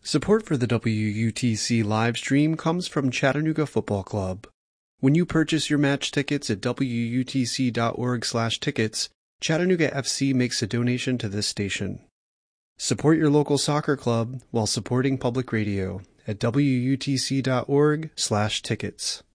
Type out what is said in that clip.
Support for the WUTC live stream comes from Chattanooga Football Club. When you purchase your match tickets at wutc.org/tickets, Chattanooga FC makes a donation to this station. Support your local soccer club while supporting public radio at wutc.org/tickets.